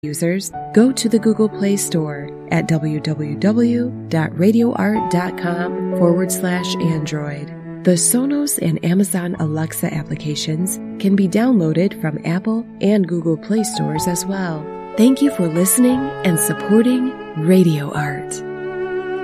users, go to the Google Play Store at www.radioart.com/Android. The Sonos and Amazon Alexa applications can be downloaded from Apple and Google Play stores as well. Thank you for listening and supporting Radio Art.